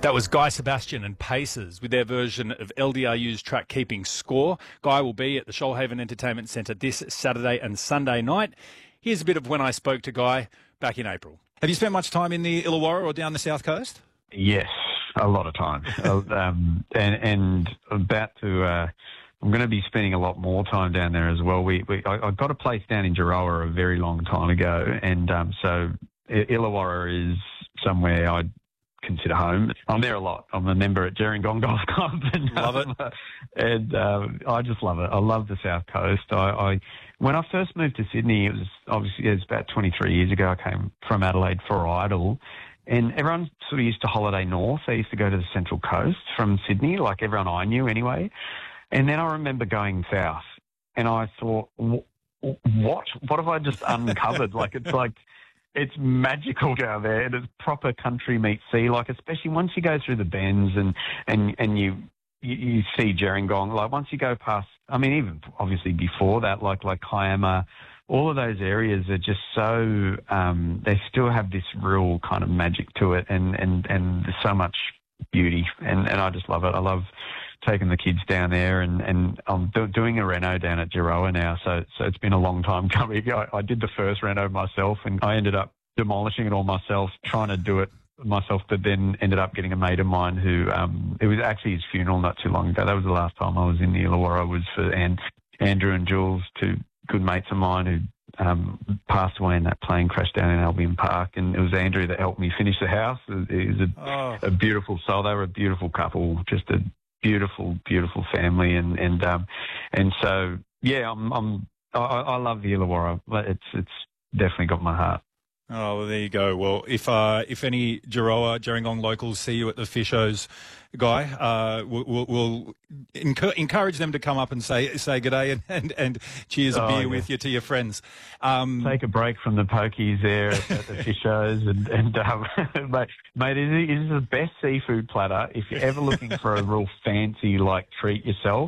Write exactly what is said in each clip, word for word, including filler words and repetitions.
That was Guy Sebastian and Paces with their version of L D R U's track Keeping Score. Guy will be at the Shoalhaven Entertainment Centre this Saturday and Sunday night. Here's a bit of when I spoke to Guy back in April. Have you spent much time in the Illawarra or down the south coast? Yes, a lot of time. um, and, and about to... Uh, I'm going to be spending a lot more time down there as well. We, we I, I got a place down in Jerawa a very long time ago, and um, so Illawarra is somewhere I'd consider home. I'm there a lot. I'm a member at Gerringong Golf Club. And, love it. Um, and um, I just love it. I love the South Coast. I, I when I first moved to Sydney, it was obviously it was about twenty-three years ago. I came from Adelaide for Idol. And everyone sort of used to holiday north. They used to go to the Central Coast from Sydney, like everyone I knew anyway. And then I remember going south, and I thought, what? What have I just uncovered? Like, it's like, it's magical down there, and it's proper country meets sea. Like, especially once you go through the bends and, and, and you, you, you see Gerringong, like once you go past, I mean, even obviously before that, like, like Kiama, all of those areas are just so, um, they still have this real kind of magic to it, and, and, and there's so much beauty, and, and I just love it. I love taking the kids down there, and, and I'm do, doing a reno down at Jerawa now, so so it's been a long time coming. I, I did the first reno myself, and I ended up demolishing it all myself, trying to do it myself, but then ended up getting a mate of mine who, um, it was actually his funeral not too long ago. That was the last time I was in the Illawarra, was for and, Andrew and Jules, two good mates of mine who um, passed away in that plane crash down in Albion Park, and it was Andrew that helped me finish the house. He was a, oh. a beautiful soul. They were a beautiful couple, just a beautiful, beautiful family, and and um, and so yeah, I'm, I'm I, I love the Illawarra. It's it's definitely got my heart. Oh, well, there you go. Well, if uh, if any Jerawa, Gerringong locals see you at the Fishos, Guy, uh, we'll, we'll, we'll encu- encourage them to come up and say say good day and, and, and cheers a oh, beer yeah. with you to your friends. Um, Take a break from the pokies there at, at the Fishos, and, and um, mate, mate, it is the best seafood platter. If you're ever looking for a real fancy, like, treat yourself,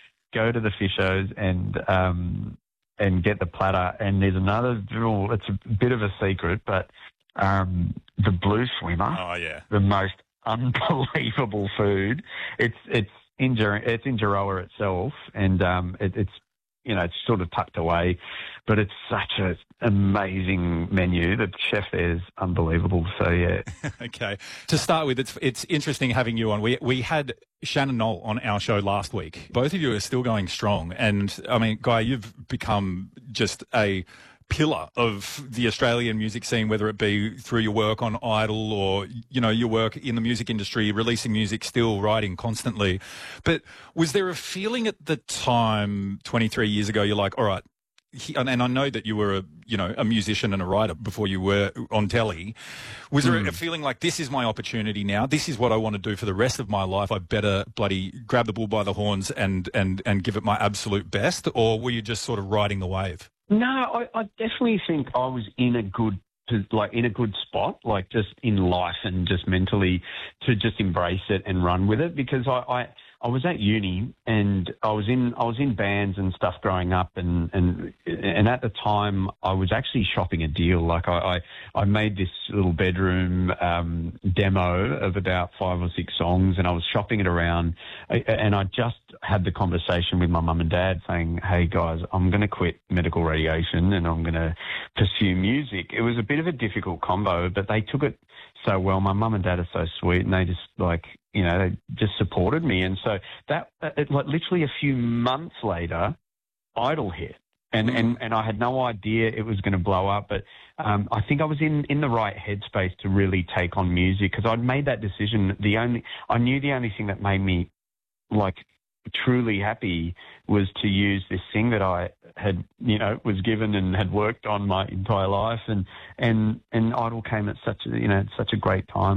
go to the Fishos and um, and get the platter. And there's another, well, it's a bit of a secret, but um, the blue swimmer, oh yeah, the most unbelievable food. It's it's in Ger- it's in Jerawa itself, and um, it, it's you know it's sort of tucked away, but it's such an amazing menu. The chef there is unbelievable. So yeah. Okay, to start with, it's it's interesting having you on. We we had Shannon Knoll on our show last week. Both of you are still going strong, and I mean, Guy, you've become just a pillar of the Australian music scene, whether it be through your work on Idol or, you know, your work in the music industry, releasing music, still writing constantly. But was there a feeling at the time, twenty-three years ago, you're like, all right, he, and, and I know that you were a, you know, a musician and a writer before you were on telly. Was there mm. a feeling like, this is my opportunity now, this is what I want to do for the rest of my life, I better bloody grab the bull by the horns and, and, and give it my absolute best? Or were you just sort of riding the wave? No, I, I definitely think I was in a good, like in a good spot, like just in life and just mentally, to just embrace it and run with it, because I, I, I was at uni and I was in I was in bands and stuff growing up, and and and at the time I was actually shopping a deal. Like I I, I made this little bedroom um, demo of about five or six songs, and I was shopping it around, and I just had the conversation with my mum and dad saying, "Hey guys, I'm going to quit medical radiation and I'm going to pursue music." It was a bit of a difficult combo, but they took it so well. My mum and dad are so sweet, and they just like, you know, they just supported me. And so that, it, like literally a few months later, Idol hit. And, mm. and, and I had no idea it was going to blow up, but um, I think I was in, in the right headspace to really take on music, because I'd made that decision. The only, I knew the only thing that made me like truly happy was to use this thing that I had, you know, was given and had worked on my entire life. And, and, and Idol came at such a, you know, such a great time.